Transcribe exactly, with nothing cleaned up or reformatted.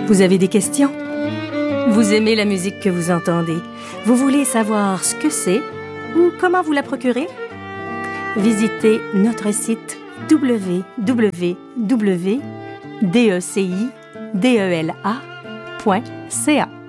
Vous avez des questions? Vous aimez la musique que vous entendez? Vous voulez savoir ce que c'est ou comment vous la procurer? Visitez notre site w w w point d e c i d e l a point c a.